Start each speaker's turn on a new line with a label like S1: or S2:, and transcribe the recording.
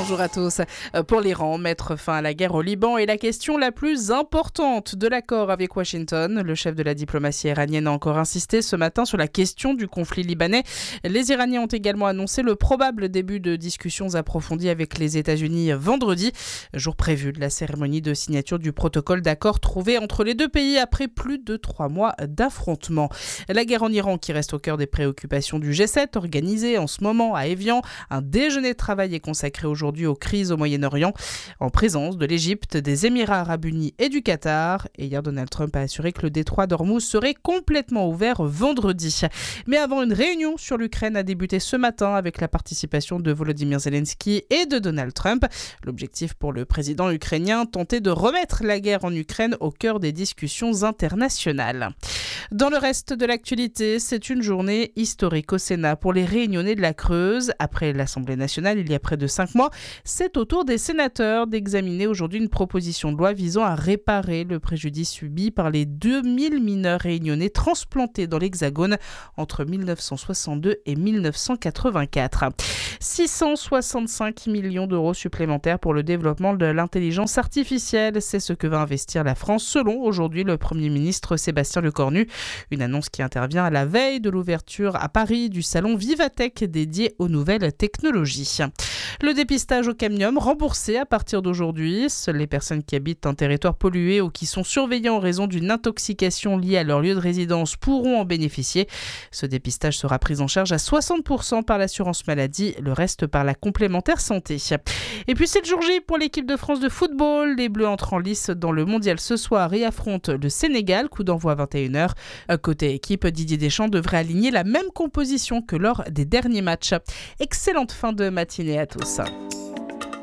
S1: Bonjour à tous. Pour l'Iran, mettre fin à la guerre au Liban est la question la plus importante de l'accord avec Washington. Le chef de la diplomatie iranienne a encore insisté ce matin sur la question du conflit libanais. Les Iraniens ont également annoncé le probable début de discussions approfondies avec les États-Unis vendredi, jour prévu de la cérémonie de signature du protocole d'accord trouvé entre les deux pays après plus de 3 mois d'affrontements. La guerre en Iran qui reste au cœur des préoccupations du G7, organisé en ce moment à Évian. Un déjeuner de travail est consacré aujourd'hui aux crises au Moyen-Orient, en présence de l'Égypte, des Émirats arabes unis et du Qatar. Et hier, Donald Trump a assuré que le détroit d'Ormuz serait complètement ouvert vendredi. Mais avant, une réunion sur l'Ukraine a débuté ce matin avec la participation de Volodymyr Zelensky et de Donald Trump. L'objectif pour le président ukrainien, tenter de remettre la guerre en Ukraine au cœur des discussions internationales. Dans le reste de l'actualité, c'est une journée historique au Sénat pour les Réunionnais de la Creuse. Après l'Assemblée nationale, il y a près de 5 mois, c'est au tour des sénateurs d'examiner aujourd'hui une proposition de loi visant à réparer le préjudice subi par les 2000 mineurs réunionnais transplantés dans l'Hexagone entre 1962 et 1984. 665 millions d'euros supplémentaires pour le développement de l'intelligence artificielle, c'est ce que va investir la France selon aujourd'hui le Premier ministre Sébastien Lecornu. Une annonce qui intervient à la veille de l'ouverture à Paris du salon Vivatech dédié aux nouvelles technologies. Le dépistage au cadmium remboursé à partir d'aujourd'hui. Seules les personnes qui habitent un territoire pollué ou qui sont surveillées en raison d'une intoxication liée à leur lieu de résidence pourront en bénéficier. Ce dépistage sera pris en charge à 60% par l'assurance maladie, le reste par la complémentaire santé. Et puis c'est le jour J pour l'équipe de France de football. Les Bleus entrent en lice dans le mondial ce soir et affrontent le Sénégal, coup d'envoi à 21h. Côté équipe, Didier Deschamps devrait aligner la même composition que lors des derniers matchs. Excellente fin de matinée à tous.